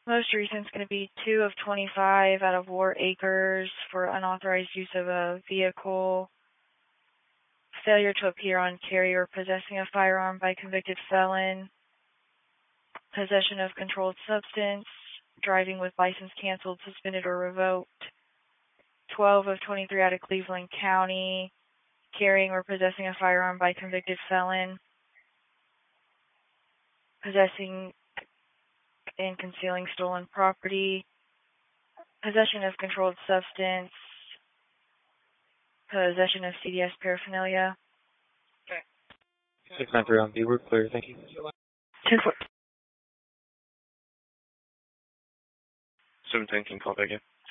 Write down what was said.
Most recent is going to be 2 of 25 out of War Acres for unauthorized use of a vehicle, failure to appear on carry or possessing a firearm by convicted felon, possession of controlled substance, driving with license canceled, suspended, or revoked. 12 of 23 out of Cleveland County, carrying or possessing a firearm by convicted felon, possessing and concealing stolen property, possession of controlled substance, possession of CDS paraphernalia. Okay. 693 on B, we're clear, thank you. 10-4. 710, can you call back in?